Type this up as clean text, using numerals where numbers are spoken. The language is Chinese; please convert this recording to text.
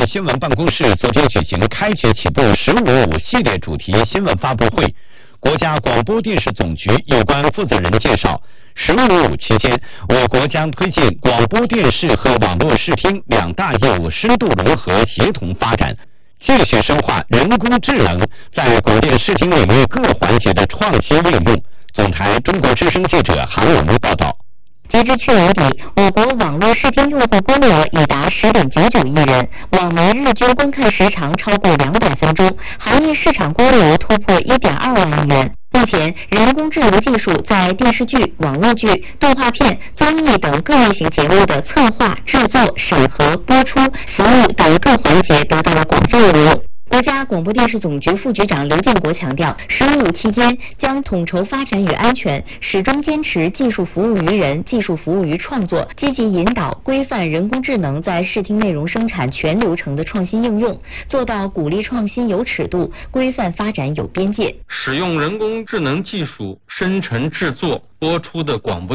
新闻办公室昨天举行开学起步“15.5”系列主题新闻发布会。国家广播电视总局有关负责人介绍，“15.5”期间，我国将推进广播电视和网络视听两大业务深度融合协同发展，继续深化人工智能在广电视听领域各环节的创新应用。总台中国之声记者韩永报道。 截至去年底，我国网络视听用户规模已达10.99亿人，网媒日均观看时长超过200分钟，行业市场规模突破1.2万亿元。目前，人工智能技术在电视剧、网络剧、动画片、综艺等各类型节目的策划、制作、审核、播出、服务等各环节得到了广泛应用。国家广播电视总局副局长刘建国强调，“15.5”期间将统筹发展与安全，始终坚持技术服务于人、技术服务于创作，积极引导规范人工智能在视听内容生产全流程的创新应用，做到鼓励创新有尺度，规范发展有边界。 使用人工智能技术生成制作播出的广播